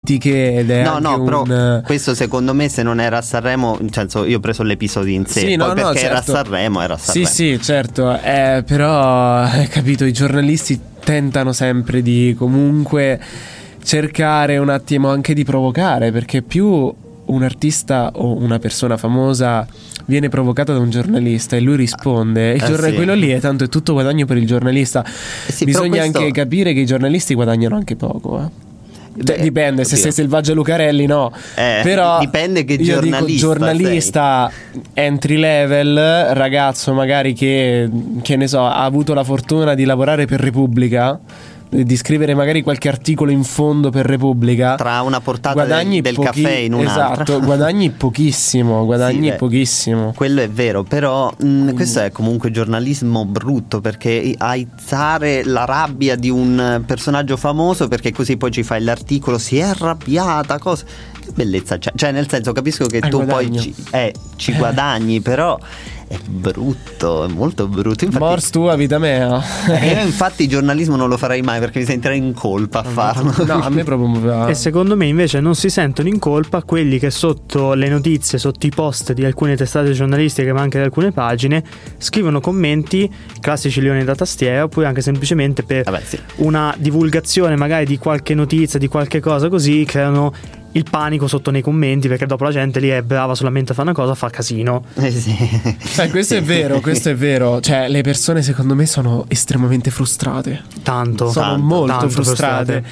politiche ed è però questo secondo me, se non era a Sanremo, nel senso, io ho preso l'episodio in sé, poi perché certo. era a Sanremo. Sì, certo, però capito, i giornalisti tentano sempre di comunque cercare un attimo anche di provocare, perché più un artista o una persona famosa viene provocata da un giornalista e lui risponde, quello lì è tutto guadagno per il giornalista. Bisogna anche capire che i giornalisti guadagnano anche poco, dipende, se sei Selvaggia Lucarelli però dipende che giornalista entry level, ragazzo magari che ne so, ha avuto la fortuna di lavorare per Repubblica, di scrivere magari qualche articolo in fondo per Repubblica, tra una portata del caffè in un'altra. Esatto, guadagni pochissimo, pochissimo. Quello è vero, però questo è comunque giornalismo brutto, perché aizzare la rabbia di un personaggio famoso, perché così poi ci fai l'articolo, si è arrabbiata, cosa. Che bellezza c'è, cioè nel senso, capisco che tu guadagno. Poi ci guadagni, però è brutto, è molto brutto. Infatti, Mors tua, vita mea. Io infatti il giornalismo non lo farei mai, perché mi sentirei in colpa a farlo. No, a me proprio. E secondo me invece non si sentono in colpa quelli che sotto le notizie, sotto i post di alcune testate giornalistiche, ma anche di alcune pagine, scrivono commenti, classici leoni da tastiera, oppure anche semplicemente per una divulgazione magari di qualche notizia, di qualche cosa così, creano il panico sotto nei commenti, perché dopo la gente lì è brava solamente a fare una cosa, fa casino. Questo è vero. Cioè, le persone secondo me sono estremamente frustrate. Sono molto frustrate.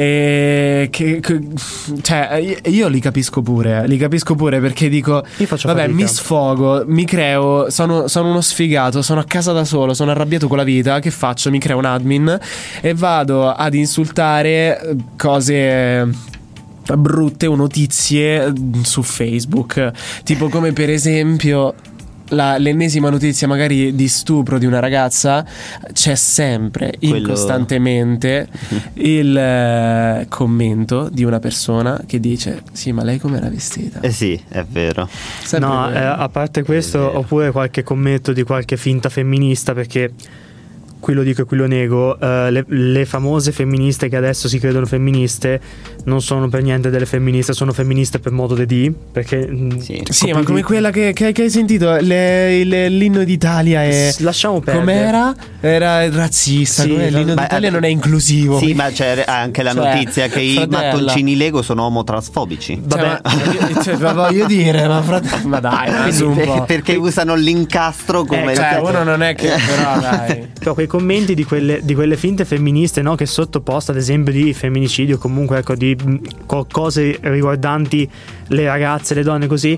Cioè, io li capisco pure, perché dico, vabbè, mi sfogo, mi creo, sono uno sfigato, sono a casa da solo, sono arrabbiato con la vita, che faccio? Mi creo un admin e vado ad insultare cose brutte o notizie su Facebook, tipo come per esempio l'ennesima notizia magari di stupro di una ragazza, c'è sempre incostantemente il commento di una persona che dice: sì, ma lei com'era vestita? Sì, è vero. A parte questo, oppure qualche commento di qualche finta femminista, perché qui lo dico e qui lo nego, le famose femministe che adesso si credono femministe non sono per niente delle femministe, sono femministe per modo di perché sì, ma come quella che hai sentito, l'inno d'Italia è, lasciamo perdere, com'era? Era razzista, l'inno d'Italia non è inclusivo. Sì, ma c'è anche la notizia che i mattoncini Lego sono omotransfobici. Ma voglio dire, ma dai, un po'. Perché usano l'incastro come uno non è che però dai. Però quei commenti di quelle finte femministe, che sottoposta ad esempio di femminicidio, comunque ecco, di cose riguardanti le ragazze, le donne, così,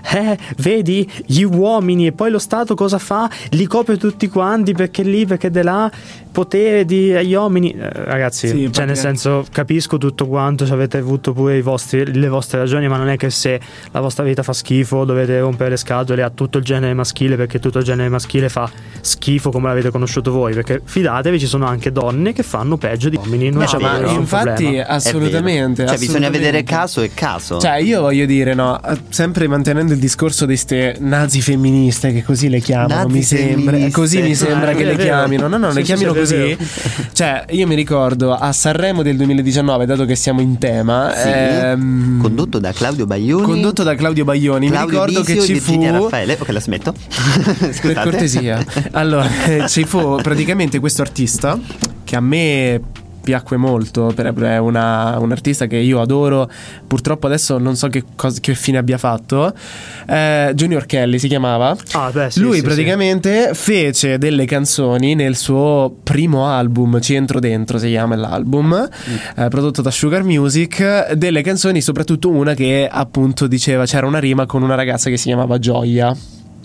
vedi gli uomini, e poi lo Stato cosa fa? Li copre tutti quanti, perché lì, perché de là, potere agli uomini, ragazzi, nel senso, capisco tutto quanto, avete avuto pure le vostre ragioni, ma non è che se la vostra vita fa schifo dovete rompere le scatole a tutto il genere maschile, perché tutto il genere maschile fa schifo come l'avete conosciuto voi, perché fidatevi, ci sono anche donne che fanno peggio di uomini. Infatti assolutamente, bisogna vedere caso e caso. Cioè, io voglio dire, sempre mantenendo il discorso di ste nazi femministe, che così le chiamano, mi sembra che le chiamino, le chiamino così. Cioè, io mi ricordo a Sanremo del 2019, dato che siamo in tema, condotto da Claudio Baglioni, mi ricordo che ci fu Raffaele, ok, la smetto. Per cortesia. Allora, ci fu praticamente questo artista che a me piacque molto, è un artista che io adoro, purtroppo adesso non so che fine abbia fatto. Junior Kelly si chiamava. Lui praticamente fece delle canzoni nel suo primo album, Ci entro dentro si chiama l'album, prodotto da Sugar Music, delle canzoni, soprattutto una che appunto diceva, c'era una rima con una ragazza che si chiamava Gioia.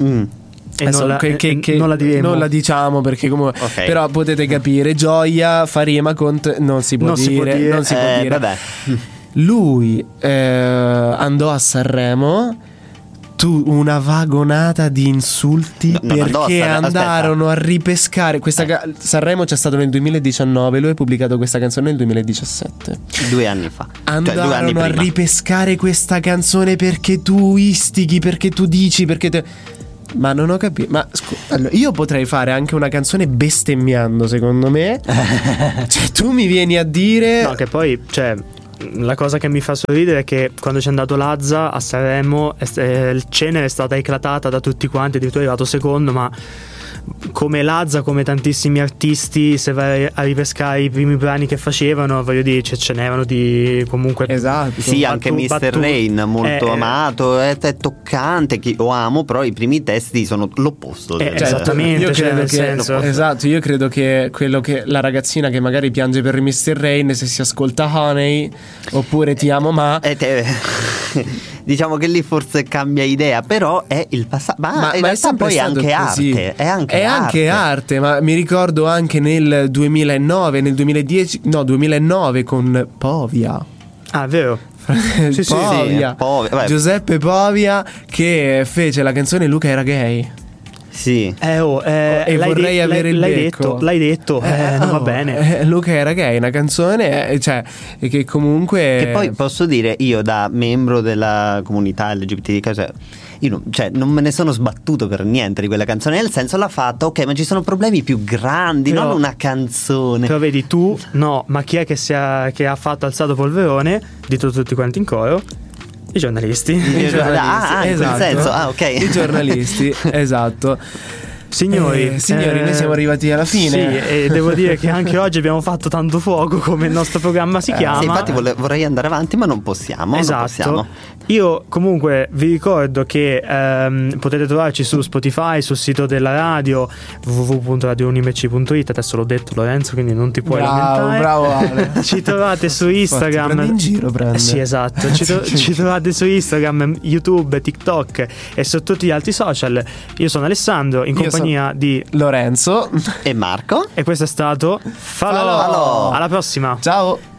E non la diciamo perché comunque però potete capire, Gioia fa rima con non si può dire. Vabbè. Lui andò a Sanremo, una vagonata di insulti perché andarono a ripescare Sanremo c'è stato nel 2019, lui ha pubblicato questa canzone nel 2017, 2 anni fa. Andarono a ripescare questa canzone perché tu istighi, perché tu dici, ma non ho capito. Ma allora, io potrei fare anche una canzone bestemmiando, secondo me. Cioè, tu mi vieni a dire. No, che poi, la cosa che mi fa sorridere è che quando c'è andato Lazza a Sanremo Cenere è stata eclatata da tutti quanti, addirittura è arrivato secondo, ma come Lazza, come tantissimi artisti, se vai a ripescare i primi brani che facevano, voglio dire, ce n'erano di comunque. Esatto. Sì, anche Mr. Rain, molto amato, è toccante, lo amo, però i primi testi sono l'opposto. Esattamente, io credo nel senso. Esatto, io credo che quello che la ragazzina che magari piange per Mr. Rain, se si ascolta Honey oppure Ti amo ma diciamo che lì forse cambia idea, però è il passato. Ma in realtà poi è anche arte. È anche arte, ma mi ricordo anche nel 2009, nel 2010, no, 2009 con Povia. Ah, vero? Povia. Giuseppe Povia, che fece la canzone Luca era gay. Sì. E vorrei avere il becco. L'hai detto, non va bene. Luca era gay, una canzone, cioè, che comunque. Che poi posso dire, io da membro della comunità LGBT, io non me ne sono sbattuto per niente di quella canzone, nel senso l'ha fatta, ok, ma ci sono problemi più grandi, non una canzone. Però vedi tu, no, ma chi è che ha fatto alzato polverone? Dito tutti quanti in coro. I giornalisti. Esatto. In quel senso. Ok. I giornalisti, esatto. Signori, noi siamo arrivati alla fine. Sì, e devo dire che anche oggi abbiamo fatto tanto fuoco, come il nostro programma si chiama. Sì, infatti vorrei andare avanti, ma non possiamo. Esatto. Non possiamo. Io comunque vi ricordo che potete trovarci su Spotify, sul sito della radio www.radiounimec.it. Adesso l'ho detto, Lorenzo, quindi non ti puoi lamentare. Bravo Ale. Ci trovate su Instagram. Prendi in giro, prende. Sì, esatto. Ci trovate su Instagram, YouTube, TikTok e su tutti gli altri social. Io sono Alessandro, in compagnia di Lorenzo e Marco. E questo è stato Falò. Alla prossima. Ciao.